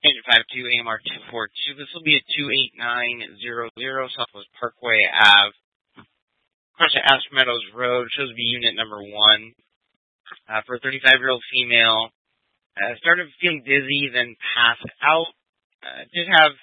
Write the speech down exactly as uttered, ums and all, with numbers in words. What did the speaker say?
Engine five two A M R two four two. This will be at two eight nine zero zero Southwest Parkway Ave. Across at Aspen Meadows Road. Shows to be unit number one. Uh, for a thirty-five-year-old female. Uh, started feeling dizzy, then passed out. Uh, did have